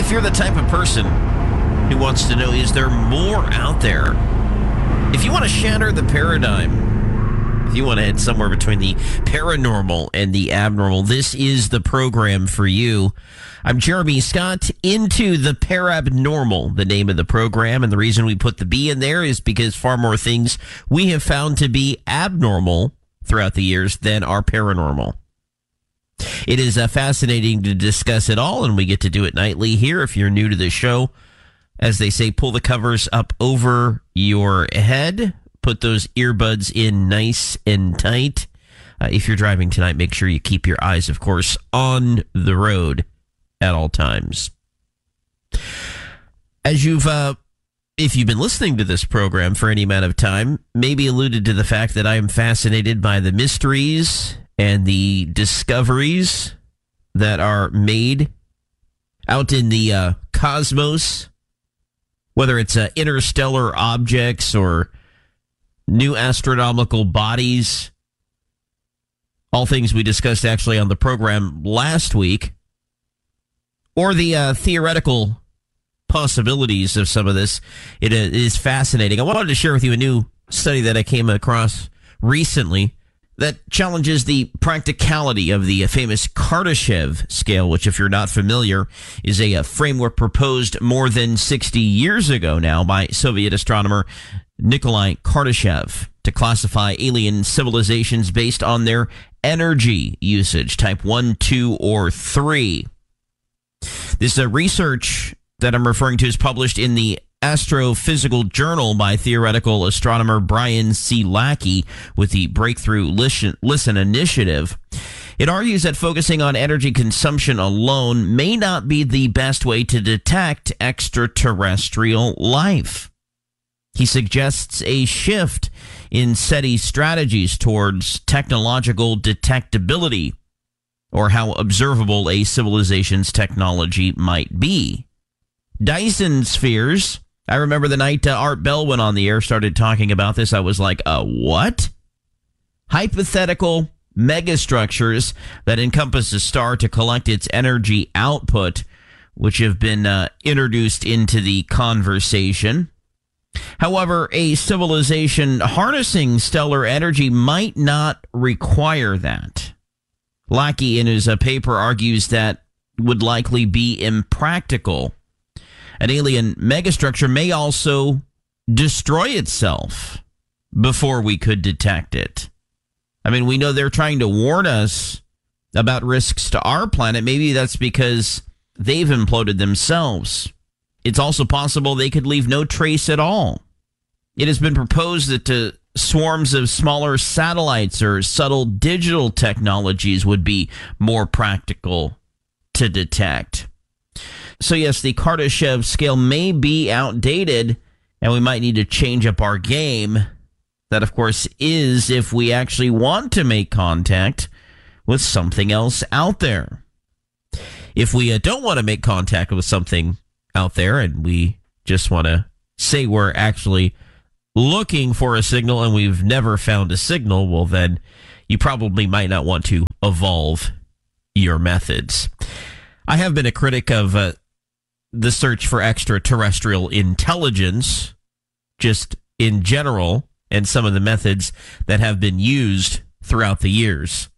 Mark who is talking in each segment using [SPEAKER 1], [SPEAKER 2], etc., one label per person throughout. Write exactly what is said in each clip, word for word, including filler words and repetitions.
[SPEAKER 1] If you're the type of person who wants to know, is there more out there? If you want to shatter the paradigm, if you want to head somewhere between the paranormal and the abnormal, this is the program for you. I'm Jeremy Scott, Into the Parabnormal, the name of the program. And the reason we put the B in there is because far more things we have found to be abnormal throughout the years than are paranormal. It is uh, fascinating to discuss it all, and we get to do it nightly here. If you're new to the show, as they say, pull the covers up over your head. Put those earbuds in nice and tight. Uh, if you're driving tonight, make sure you keep your eyes, of course, on the road at all times. As you've, uh, if you've been listening to this program for any amount of time, maybe alluded to the fact that I am fascinated by the mysteries and the discoveries that are made out in the uh, cosmos, whether it's uh, interstellar objects or new astronomical bodies, all things we discussed actually on the program last week, or the uh, theoretical possibilities of some of this. It is fascinating. I wanted to share with you a new study that I came across recently that challenges the practicality of the famous Kardashev scale, which, if you're not familiar, is a, a framework proposed more than sixty years ago now by Soviet astronomer Nikolai Kardashev to classify alien civilizations based on their energy usage, type one, two, or three. This uh, research that I'm referring to is published in the Astrophysical Journal by theoretical astronomer Brian C. Lackey with the Breakthrough Listen, Listen Initiative. It argues that focusing on energy consumption alone may not be the best way to detect extraterrestrial life. He suggests a shift in SETI strategies towards technological detectability, or how observable a civilization's technology might be. Dyson spheres. I remember the night uh, Art Bell went on the air, started talking about this. I was like, uh, what? Hypothetical megastructures that encompass a star to collect its energy output, which have been uh, introduced into the conversation. However, a civilization harnessing stellar energy might not require that. Lackey, in his uh, paper, argues that would likely be impractical. An alien megastructure may also destroy itself before we could detect it. I mean, we know they're trying to warn us about risks to our planet. Maybe that's because they've imploded themselves. It's also possible they could leave no trace at all. It has been proposed that uh, swarms of smaller satellites or subtle digital technologies would be more practical to detect. So yes, the Kardashev scale may be outdated, and we might need to change up our game. That, of course, is if we actually want to make contact with something else out there. If we uh, don't want to make contact with something out there, and we just want to say we're actually looking for a signal and we've never found a signal, well, then you probably might not want to evolve your methods. I have been a critic of uh, the search for extraterrestrial intelligence, just in general, and some of the methods that have been used throughout the years.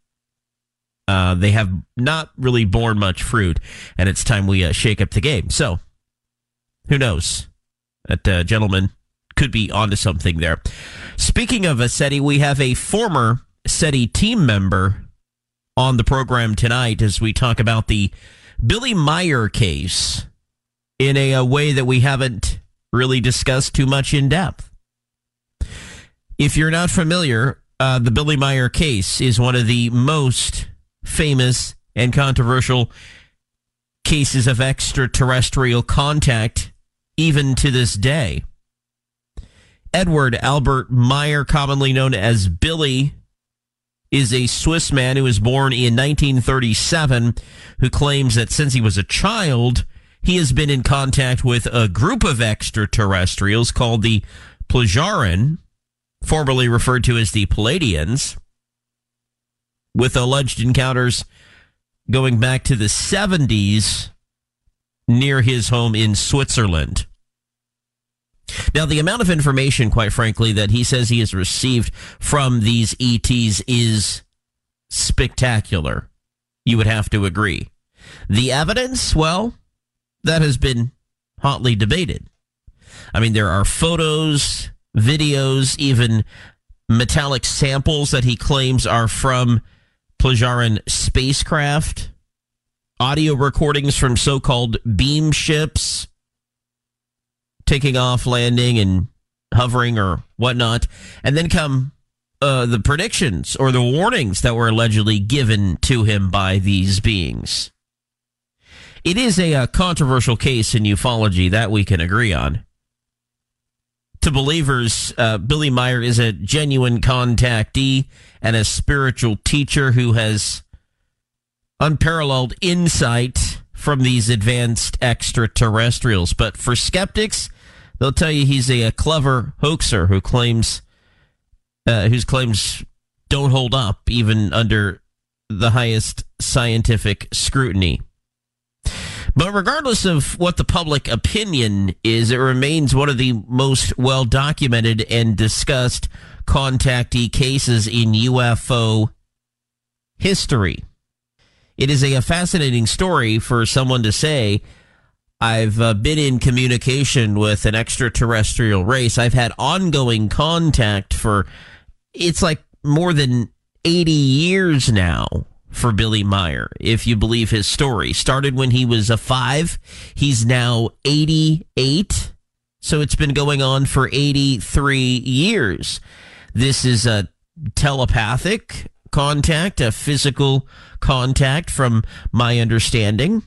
[SPEAKER 1] Uh, they have not really borne much fruit, and it's time we uh, shake up the game. So, who knows? That uh, gentleman could be onto something there. Speaking of a SETI, we have a former SETI team member on the program tonight as we talk about the Billy Meier case in a, a way that we haven't really discussed too much in depth. If you're not familiar, uh, the Billy Meier case is one of the most famous and controversial cases of extraterrestrial contact even to this day. Edward Albert Meier, commonly known as Billy, is a Swiss man who was born in nineteen thirty-seven, who claims that since he was a child, he has been in contact with a group of extraterrestrials called the Plejaren, formerly referred to as the Pleiadians, with alleged encounters going back to the seventies near his home in Switzerland. Now, the amount of information, quite frankly, that he says he has received from these E Ts is spectacular. You would have to agree. The evidence, well, that has been hotly debated. I mean, there are photos, videos, even metallic samples that he claims are from Plagiarin spacecraft, audio recordings from so-called beam ships taking off, landing, and hovering or whatnot, and then come uh, the predictions or the warnings that were allegedly given to him by these beings. It is a, a controversial case in ufology, that we can agree on. To believers, uh, Billy Meier is a genuine contactee and a spiritual teacher who has unparalleled insight from these advanced extraterrestrials. But for skeptics, they'll tell you he's a, a clever hoaxer who claims, uh, whose claims don't hold up even under the highest scientific scrutiny. But regardless of what the public opinion is, it remains one of the most well-documented and discussed contactee cases in U F O history. It is a, a fascinating story for someone to say, I've uh, been in communication with an extraterrestrial race. I've had ongoing contact for, it's like more than eighty years now. For Billy Meier, if you believe his story. Started when he was a five. He's now eighty-eight. So it's been going on for eighty-three years. This is a telepathic contact, a physical contact from my understanding.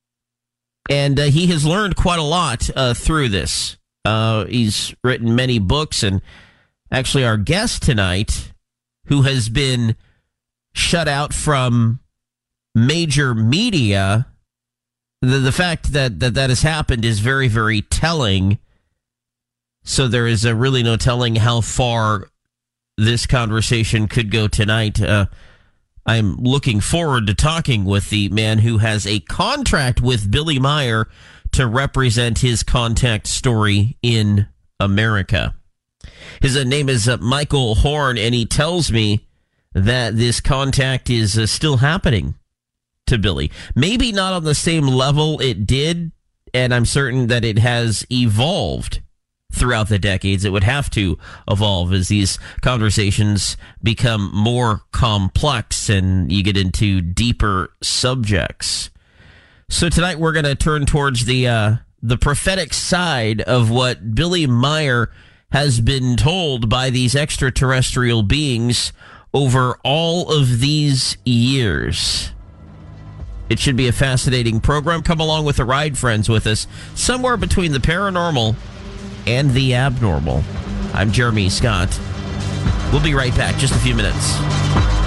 [SPEAKER 1] And uh, he has learned quite a lot uh, through this. Uh, he's written many books, and actually our guest tonight, who has been shut out from major media, the, the fact that, that that has happened is very, very telling. So there is a really no telling how far this conversation could go tonight. Uh, I'm looking forward to talking with the man who has a contract with Billy Meier to represent his contact story in America. His uh, name is uh, Michael Horn, and he tells me that this contact is uh, still happening to Billy. Maybe not on the same level it did, and I'm certain that it has evolved throughout the decades. It would have to evolve as these conversations become more complex and you get into deeper subjects. So tonight we're going to turn towards the uh, the prophetic side of what Billy Meier has been told by these extraterrestrial beings over all of these years. It should be a fascinating program. Come along with the ride, friends, with us somewhere between the paranormal and the abnormal. I'm Jeremy Scott. We'll be right back. Just a few minutes.